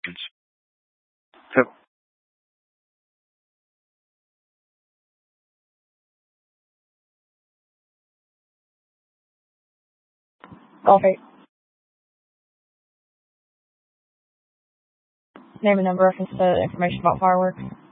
So, Golf 8. Name and number reference to information about fireworks.